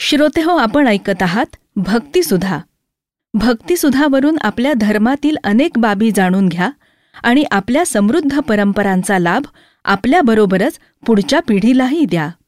श्रोतेहो, आपण ऐकत आहात भक्तिसुधा. भक्तिसुधावरून आपल्या धर्मातील अनेक बाबी जाणून घ्या आणि आपल्या समृद्ध परंपरांचा लाभ आपल्याबरोबरच पुढच्या पिढीलाही द्या.